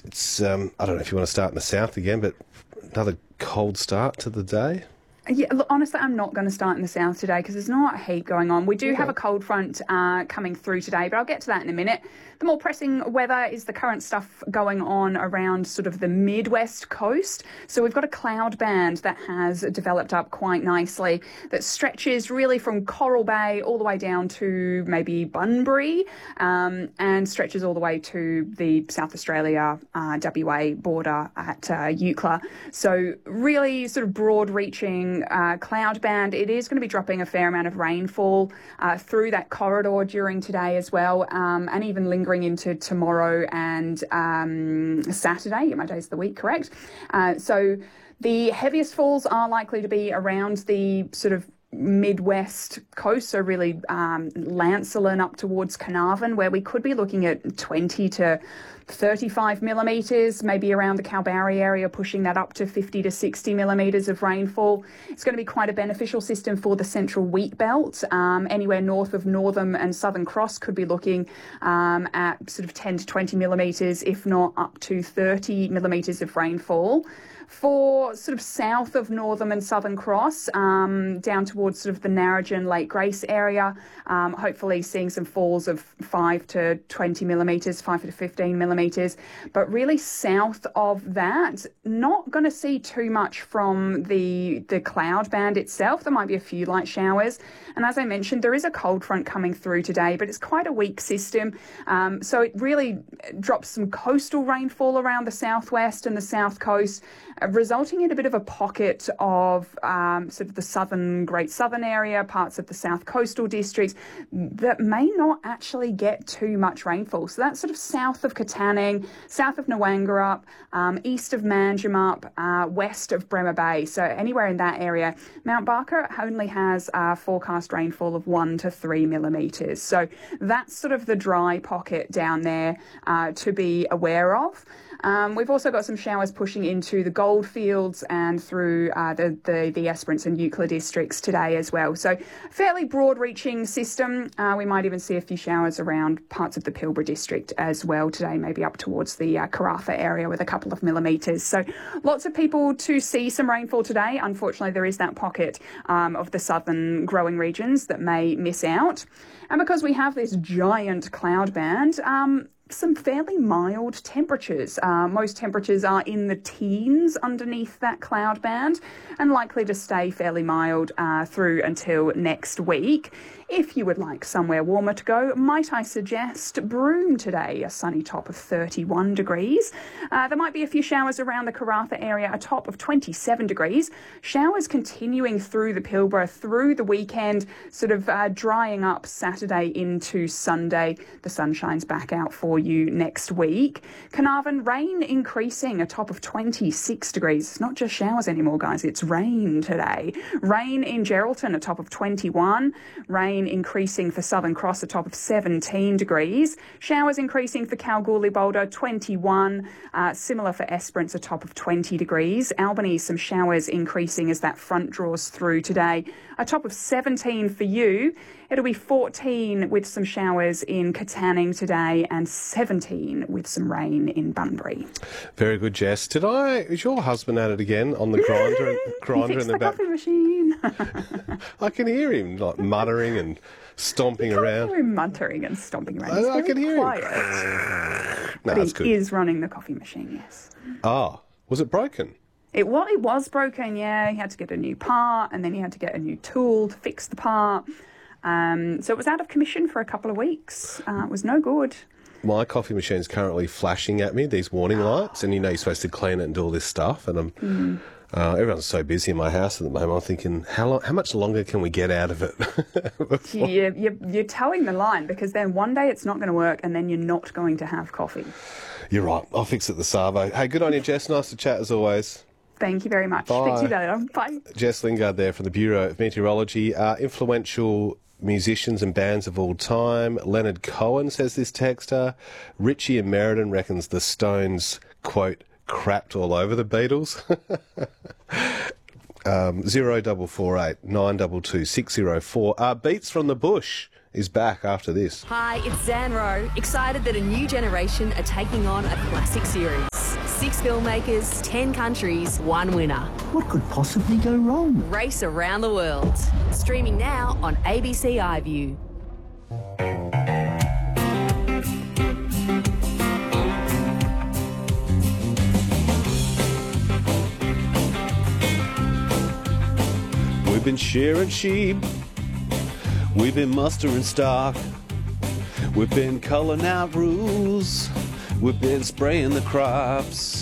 It's I don't know if you want to start in the south again, but another cold start to the day. Yeah, look, honestly, I'm not going to start in the south today because there's not a heat going on. We do have a cold front coming through today, but I'll get to that in a minute. The more pressing weather is the current stuff going on around sort of the Midwest coast. So we've got a cloud band that has developed up quite nicely that stretches really from Coral Bay all the way down to maybe Bunbury and stretches all the way to the South Australia WA border at Eucla. So really sort of broad-reaching cloud band. It is going to be dropping a fair amount of rainfall through that corridor during today as well, and even lingering into tomorrow and Saturday. Get my days of the week correct. So the heaviest falls are likely to be around the sort of Midwest coast, so really Lancelin up towards Carnarvon, where we could be looking at 20 to 35 millimetres, maybe around the Kalbarri area, pushing that up to 50 to 60 millimetres of rainfall. It's going to be quite a beneficial system for the central wheat belt. Anywhere north of Northam and Southern Cross could be looking at sort of 10 to 20 millimetres, if not up to 30 millimetres of rainfall. For sort of south of Northam and Southern Cross, down towards sort of the Narrogin, Lake Grace area, hopefully seeing some falls of 5 to 20 millimetres, 5 to 15 millimetres. But really south of that, not going to see too much from the cloud band itself. There might be a few light showers. And as I mentioned, there is a cold front coming through today, but it's quite a weak system. So it really drops some coastal rainfall around the southwest and the south coast, resulting in a bit of a pocket of sort of the Great Southern area, parts of the south coastal districts that may not actually get too much rainfall. So that's sort of south of Katanning, south of Noangarup, east of Manjimup, west of Bremer Bay. So anywhere in that area. Mount Barker only has forecast rainfall of 1 to 3 millimetres. So that's sort of the dry pocket down there to be aware of. We've also got some showers pushing into the Goldfields and through the Esperance and Eucla districts today as well. So fairly broad-reaching system. We might even see a few showers around parts of the Pilbara district as well today, maybe up towards the Karratha area with a couple of millimetres. So lots of people to see some rainfall today. Unfortunately, there is that pocket of the southern growing regions that may miss out. And because we have this giant cloud band, some fairly mild temperatures. Most temperatures are in the teens underneath that cloud band and likely to stay fairly mild through until next week. If you would like somewhere warmer to go, might I suggest Broome today, a sunny top of 31 degrees. There might be a few showers around the Karratha area, a top of 27 degrees. Showers continuing through the Pilbara through the weekend, sort of drying up Saturday into Sunday. The sun shines back out for you next week. Carnarvon, rain increasing, a top of 26 degrees. It's not just showers anymore, guys. It's rain today. Rain in Geraldton, a top of 21. Rain increasing for Southern Cross, a top of 17 degrees. Showers increasing for Kalgoorlie Boulder, 21. Similar for Esperance, a top of 20 degrees. Albany, some showers increasing as that front draws through today. A top of 17 for you. It'll be 14 with some showers in Katanning today and 17 with some rain in Bunbury. Very good, Jess. Is your husband at it again on the grinder in the back? Coffee machine. I can hear him like muttering and stomping around. Hear him muttering and stomping around. I can hear quiet. him. But he is running the coffee machine, yes. Ah, was it broken? It was broken, yeah. He had to get a new part and then he had to get a new tool to fix the part. So it was out of commission for a couple of weeks. It was no good. My coffee machine's currently flashing at me, these warning lights, and you're supposed to clean it and do all this stuff, and everyone's so busy in my house at the moment. I'm thinking, how much longer can we get out of it? You're towing the line, because then one day it's not going to work and then you're not going to have coffee. You're right. I'll fix it the Savo. Hey, good on you, Jess. Nice to chat as always. Thank you very much. Bye. Speak to you later. Bye. Jess Lingard there from the Bureau of Meteorology. Influential musicians and bands of all time. Leonard Cohen says this texter. Richie in Merredin reckons the Stones, quote, crapped all over the Beatles. 0448 922 604. Beats from the Bush is back after this. Hi, it's Zanro. Excited that a new generation are taking on a classic series. 6 filmmakers, 10 countries, 1 winner. What could possibly go wrong? Race Around the World. Streaming now on ABC iView. We've been shearing sheep, we've been mustering stock, we've been culling out rules, we've been spraying the crops.